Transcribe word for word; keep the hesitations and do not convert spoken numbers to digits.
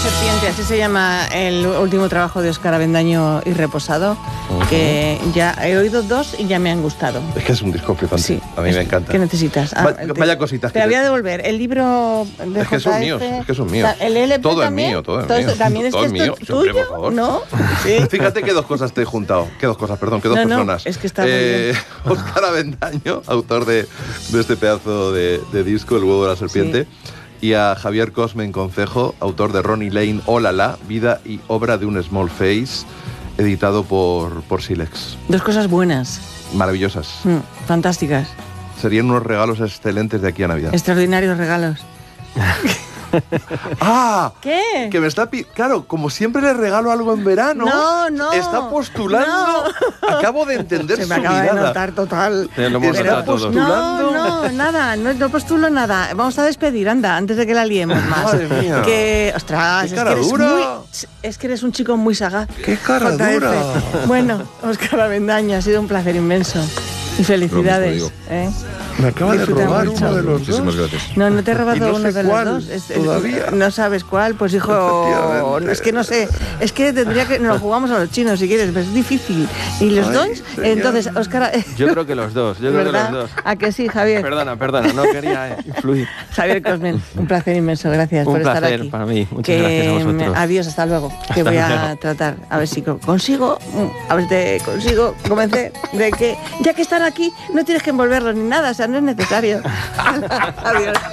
serpiente, así se llama el último trabajo de Óscar Avendaño y Reposado, uh-huh. que ya he oído dos y ya me han gustado. Es que es un disco flipante, sí, a mí me encanta. ¿Qué necesitas? Ah, Va, vaya cositas. Te, te voy a devolver el libro de Es que J F, son míos, es que son míos. El L P todo también, es mío, todo es todo mío. Esto, también es todo que es mío, esto tuyo, por favor. ¿no? ¿Sí? Fíjate que dos cosas te he juntado, que dos cosas, perdón, que dos no, personas. No, es que está eh, muy bien. Óscar Avendaño, autor de, de este pedazo de, de disco, El huevo de la serpiente. Sí. Y a Javier Cosmen Concejo, autor de Ronnie Lane, Oh La La, vida y obra de un small face, editado por, por Silex. Dos cosas buenas. Maravillosas. Mm, fantásticas. Serían unos regalos excelentes de aquí a Navidad. Extraordinarios regalos. ¡Ah! ¿Qué? Que me está pi- claro, como siempre le regalo algo en verano. No, no. Está postulando. No. Acabo de entender Se su me acaba mirada. de notar total. Te lo hemos está todos. postulando. No, no, nada, no, no postulo nada. Vamos a despedir, anda, antes de que la liemos más. Madre mía. Que, ostras, Qué es que, eres dura. muy, es que eres un chico muy sagaz. ¡Qué cara J F. dura! Bueno, Óscar Avendaño, ha sido un placer inmenso. Y felicidades. ¿eh? Me acaba Disfruta de robar mucho. uno de los Muchísimas dos. gracias. No, no te he robado Y no uno sé de cuál, los dos. Es, es, todavía. no sabes cuál, pues hijo. Es que no sé. Es que tendría que. Nos lo jugamos a los chinos si quieres, pero es difícil. Y los Ay, dos. señor. Entonces, Óscar. Yo creo que los dos, yo creo ¿verdad? que los dos. ¿A que sí, Javier? Perdona, perdona, no quería eh, influir. Javier Cosmen, un placer inmenso, gracias Un por estar placer aquí. para mí, muchas que, gracias a vosotros. Adiós, hasta luego. Que voy a tratar, a ver si consigo, a ver si te consigo convencer de que, ya que están aquí, no tienes que envolverlos ni nada, o sea, no es necesario. Adiós.